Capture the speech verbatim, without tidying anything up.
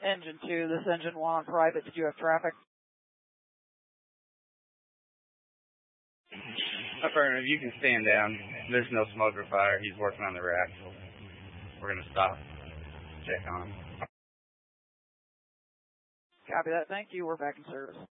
Engine two, this engine one on private. Did you have traffic? Affirmative, you can stand down. There's no smoke or fire. He's working on the rack. We're going to stop, check on him. Copy that. Thank you. We're back in service.